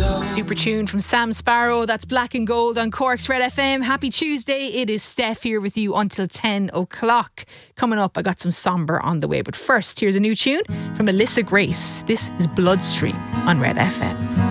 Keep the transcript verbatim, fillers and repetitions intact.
Super tune from Sam Sparrow. That's Black and Gold on Cork's Red F M. Happy Tuesday. It is Steph here with you until ten o'clock. Coming up, I got some somber on the way. But first, here's a new tune from Melissa Grace. This is Bloodstream on Red F M.